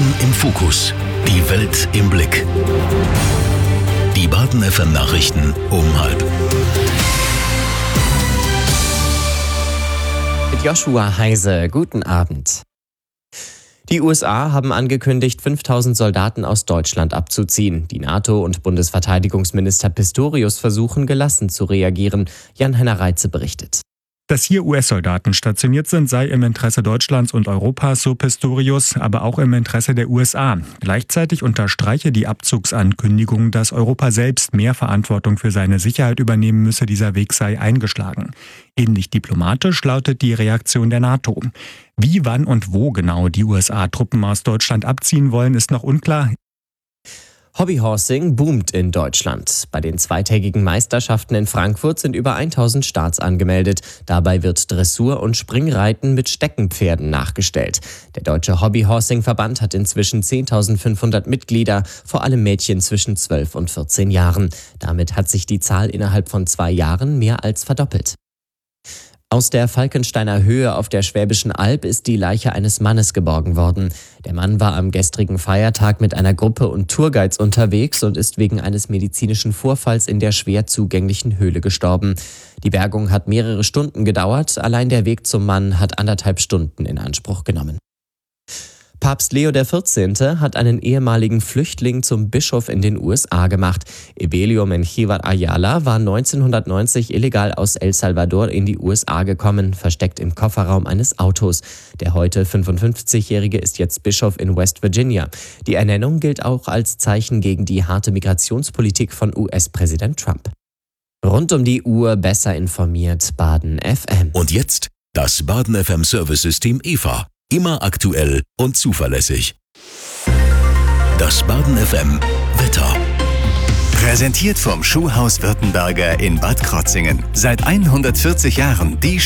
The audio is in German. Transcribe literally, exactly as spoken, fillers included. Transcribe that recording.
Baden im Fokus. Die Welt im Blick. Die Baden F M Nachrichten um halb. Mit Joshua Heise, guten Abend. Die U S A haben angekündigt, fünftausend Soldaten aus Deutschland abzuziehen. Die NATO und Bundesverteidigungsminister Pistorius versuchen, gelassen zu reagieren. Jan-Henner Reitze berichtet. Dass hier U S-Soldaten stationiert sind, sei im Interesse Deutschlands und Europas, so Pistorius, aber auch im Interesse der U S A. Gleichzeitig unterstreiche die Abzugsankündigung, dass Europa selbst mehr Verantwortung für seine Sicherheit übernehmen müsse. Dieser Weg sei eingeschlagen. Ähnlich diplomatisch lautet die Reaktion der NATO. Wie, wann und wo genau die U S A-Truppen aus Deutschland abziehen wollen, ist noch unklar. Hobbyhorsing boomt in Deutschland. Bei den zweitägigen Meisterschaften in Frankfurt sind über tausend Starts angemeldet. Dabei wird Dressur- und Springreiten mit Steckenpferden nachgestellt. Der Deutsche Hobbyhorsing-Verband hat inzwischen zehntausendfünfhundert Mitglieder, vor allem Mädchen zwischen zwölf und vierzehn Jahren. Damit hat sich die Zahl innerhalb von zwei Jahren mehr als verdoppelt. Aus der Falkensteiner Höhe auf der Schwäbischen Alb ist die Leiche eines Mannes geborgen worden. Der Mann war am gestrigen Feiertag mit einer Gruppe und Tourguides unterwegs und ist wegen eines medizinischen Vorfalls in der schwer zugänglichen Höhle gestorben. Die Bergung hat mehrere Stunden gedauert, allein der Weg zum Mann hat anderthalb Stunden in Anspruch genommen. Papst Leo der vierzehnte hat einen ehemaligen Flüchtling zum Bischof in den U S A gemacht. Evelio Menjivar Ayala war neunzehnhundertneunzig illegal aus El Salvador in die U S A gekommen, versteckt im Kofferraum eines Autos. Der heute fünfundfünfzigjährige ist jetzt Bischof in West Virginia. Die Ernennung gilt auch als Zeichen gegen die harte Migrationspolitik von U S-Präsident Trump. Rund um die Uhr besser informiert, Baden F M. Und jetzt das Baden F M Service-System E V A. Immer aktuell und zuverlässig. Das Baden F M Wetter. Präsentiert vom Schuhhaus Württemberger in Bad Krotzingen. Seit hundertvierzig Jahren die